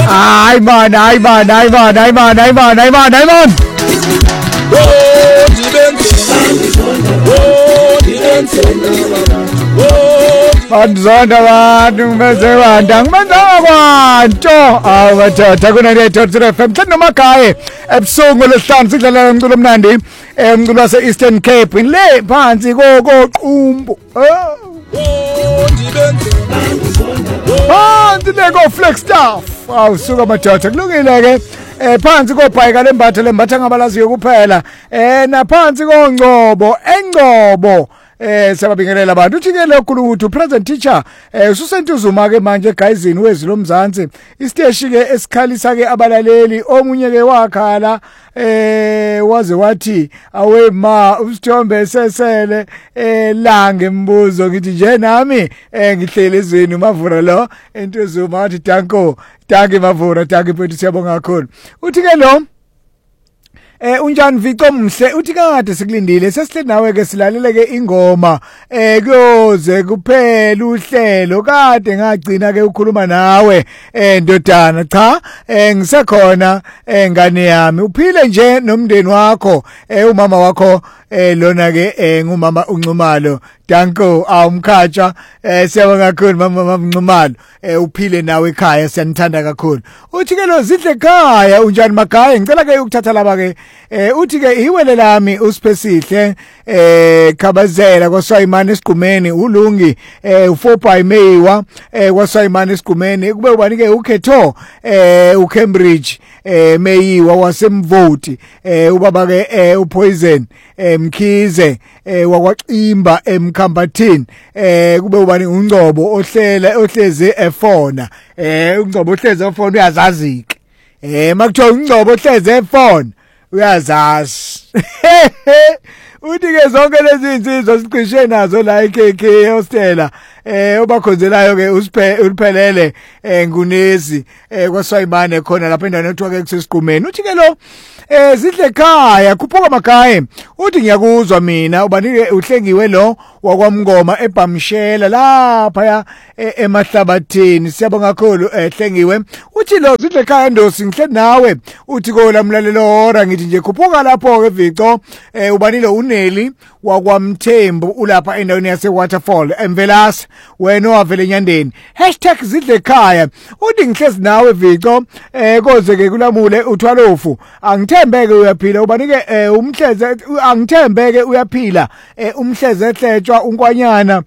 Hayi man. Bandizonda abantu ngibeze kwanda ngibenzanga kwanto awathatha ku-98.3 FM hleli noMagaye ebusuku lesihlanu sidlalela umculo omnandi umculo wase-Eastern Cape le phansi koqumbu phansi le ko-Flagstaff awusuka madoda kulungile-ke phansi kobhayika lembatha ngabalaziyo kuphela naphansi kongcobo engcobo siyababingelela abantu uthi-ke lokhu ukuthi present teacher ususentuzuma ke manje egayizini wezwi lomzansi isiteshi-ke esikhalisa-ke abalaleli omunye-ke wakhala waze wathi awe ma usithombe sesele la ngembuzo ngithi nje nami ngihlele ezweni uMavura lo entuzuma wathi danke Mavura danke mfethu siyabonga kakhulu uthi-ke lo unjani Vico Mhle uthi kade sikulindile sesihle nawe ke silalele ke ingoma kuyoze kuphela uhlelo kade ngagcina ke ukukhuluma nawe ndodana cha ngisekhona ngane yami uphile nje nomndeni wakho umama wakho lona ke ngumama uNcumalo danko awumkhatsha siyabonga kakhulu mama uNcumalo uphile nawe ekhaya siyanithanda kakhulu uthi ke lo zidle ekhaya unjani Magaye ngicela ke ukuthatha laba ke uthi ke iwele lami uSiphesihle Khabazela kwaSwayimani esigumeni ulungi u4 Meyiwa kwaSwayimani esigumeni kube ubani ke ukhetho uCambridge Meyiwa wasemvoti ubaba ke uPoison Mkhize wakwaXimba eMkhambathini kube ubani uNgcobo ohleze efona uNgcobo ohleze efona uyazazi ke makuthiwa uNgcobo ohleze efona uyazazi uthi ke zonke lezi insizwa sicishe nazo la eKK hostela obakhonzelayo ke usiphelele ngunezi kwaSwayimane khona lapha endaweni ethiwa ke kusesiqhumeni uthi ke lo zidle ekhaya khuphuka Magaye uthi ngiyakuzwa mina ubanike uhlengiwe lo wakwamngoma eBhamshela lapha emahlabathini siyabonga kakhulu hlengiwe uthi lo zidle ekhaya ndosi ngihle nawe uthi ko lamlalelo hora ngithi nje khuphuka lapho ke Vico ubanile uNeli wakwamthembu ulapha endaweni yase Waterfall emvelasi wena owavele enyandeni #zidle ekhaya uthi ngihlezi nawe Vico koze ke kulamule uthwalofu angithembeke uyaphila ubanike umhleze angithembeke uyaphila umhleze ehletshwa unkwanyana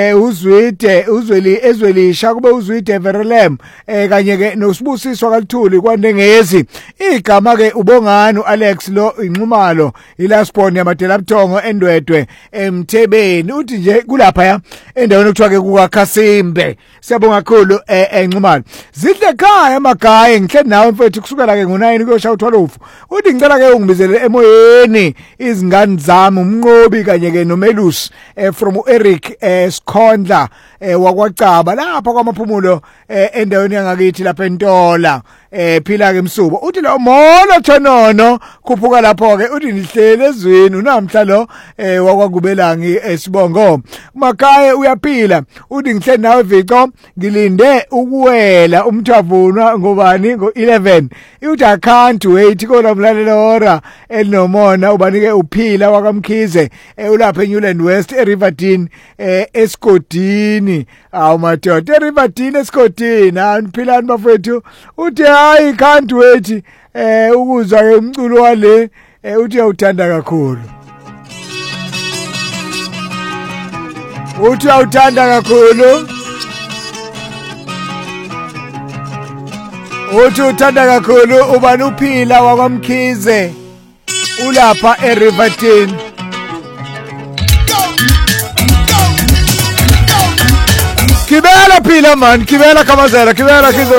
ezwelisha kube uzwide Verelem kanye ke nosibusiswa kaLuthuli kwaNdengezi igama ke ubongani Alex lo inxumalo ilaspon yamadela buthongo endwedwe emthebeni uthi nje kulapha ya endaweni okuthiwa ke kukaKhasimbe siyabonga kakhulu enxumalo zidle ekhaya Magaye ngihle nawe mfethu kusukela ke ngo9 kuyosha uthwalofu uthi ngicela ke ungibizele emoyeni izingane zami umnqobi kanye ke noMelusi from Eric Sikhondla wakwaCaba lapha kwamaphumulo endaweni yangakithi lapha eNtola phila ke Msubo uthi lo molo thonono khuphuka lapho ke uthi nihlele ezweni unamhla lo wakwaNgubelangi esibongo Magaye uyaphila uthi ngihle nawe Vico ngilinde ukuwela umthavunwa ngobani ngo11 uthi I can't wait kona mlalelo hora elinomona ubanike uphila wakamkhize ulapha eNewland West eRiverdene esigodini awumadoda eRiverdene esigodini aniphilani bafethu uthi hayi can't wait ukuzwa ke umculo wale uthi uyawuthanda kakhulu uthi uyawuthanda kakhulu uthi uthanda kakhulu ubani uphila wakwamkhize ulapha eRiverdene Kibela phila man kibela Khabazela kibela kizo